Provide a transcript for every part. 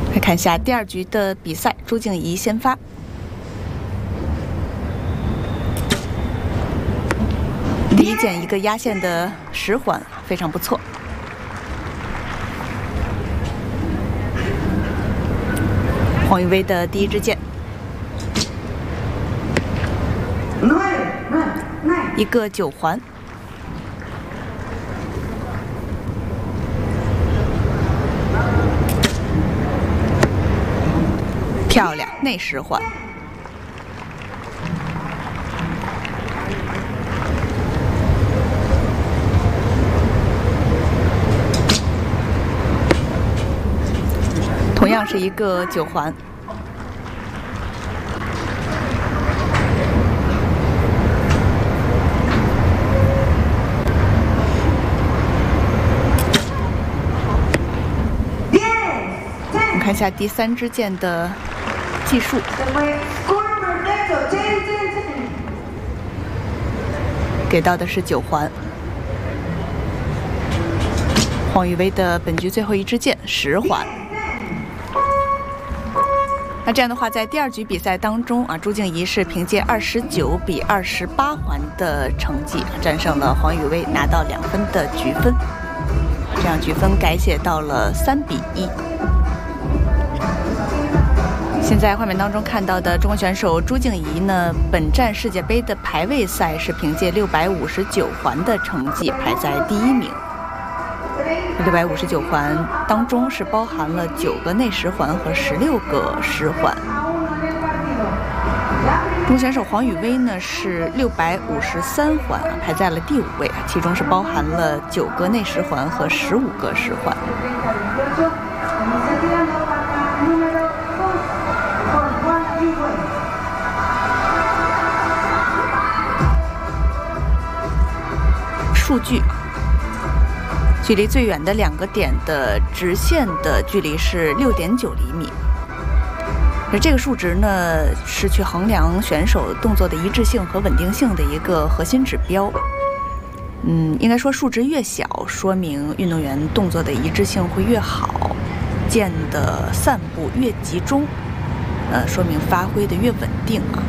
来看一下第二局的比赛，朱静怡先发。第一件一个压线的10环，非常不错。黄雨薇的第一支箭，一个9环。漂亮，内10环。同样是一个9环。我们看一下第3支箭的技术。给到的是9环。黄雨薇的本局最后一支箭10环。那这样的话，在第二局比赛当中啊，朱静怡是凭借29比28环的成绩战胜了黄雨薇，拿到2分的局分，这样局分改写到了3比1。现在画面当中看到的中国选手朱静怡呢，本站世界杯的排位赛是凭借659环的成绩排在第1名。659环当中是包含了9个内10环和16个10环。中国选手黄雨薇呢是653环排在了第5位，其中是包含了9个内10环和15个10环。数据。距离最远的2个点的直线的距离是6.9厘米，而这个数值呢是去衡量选手动作的一致性和稳定性的一个核心指标。应该说数值越小，说明运动员动作的一致性会越好，箭的散布越集中，说明发挥的越稳定啊。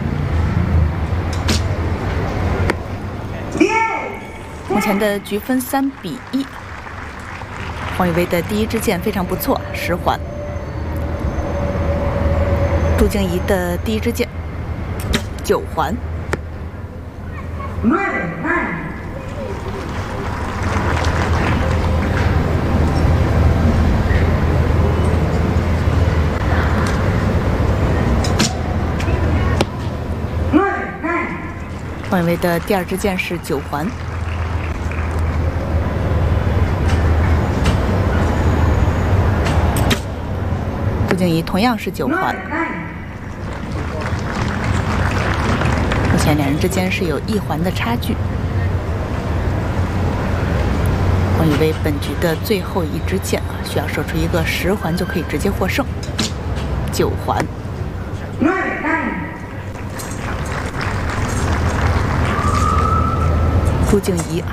目前的局分3比1，黄雨薇的第一支箭非常不错，10环。朱静怡的第一支箭9环。黄雨薇的第二支箭是9环。朱静怡同样是9环。目前2人之间是有1环的差距。黄雨薇本局的最后一支箭啊，需要射出一个10环就可以直接获胜。9环。朱静怡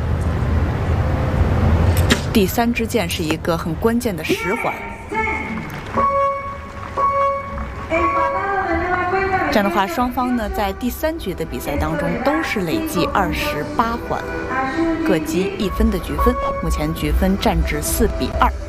第3支箭是一个很关键的10环。这样的话，双方呢在第3局的比赛当中都是累计28环，各积1分的局分，目前局分战至4比2。